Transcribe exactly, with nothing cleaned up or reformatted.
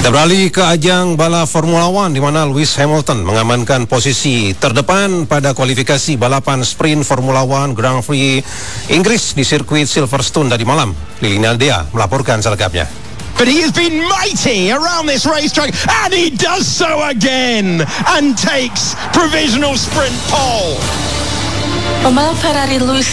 Kita beralih ke ajang balap Formula One di mana Lewis Hamilton mengamankan posisi terdepan pada kualifikasi balapan sprint Formula One Grand Prix Inggris di sirkuit Silverstone tadi malam. Lili Naldea melaporkan selengkapnya. But he has been mighty around this racetrack, and he does so again, and takes provisional sprint pole. Pembalap Ferrari Lewis